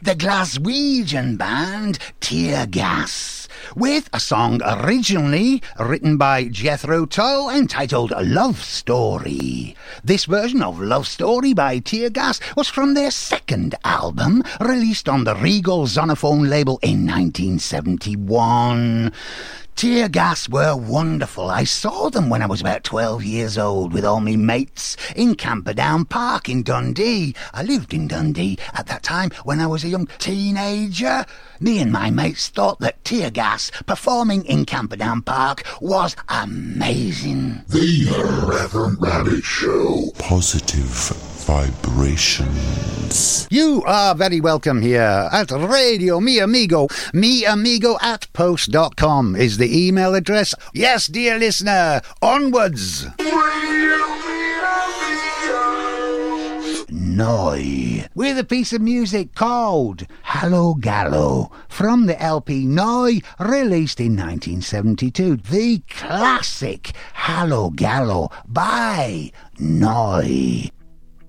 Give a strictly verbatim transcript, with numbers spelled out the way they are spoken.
the Glaswegian band Tear Gas, with a song originally written by Jethro Tull entitled Love Story. This version of Love Story by Tear Gas was from their second album, released on the Regal Zonophone label in nineteen seventy-one. Tear Gas were wonderful. I saw them when I was about twelve years old with all me mates in Camperdown Park in Dundee. I lived in Dundee at that time when I was a young teenager. Me and my mates thought that Tear Gas performing in Camperdown Park was amazing. The Reverend Rabbit Show. Positive vibrations. You are very welcome here at Radio Mi Amigo. Mi Amigo at post dot com is the email address. Yes, dear listener, onwards. Noi, with a piece of music called Hallo Gallo from the L P Noi, released in nineteen seventy-two. The classic Hallo Gallo by Noi.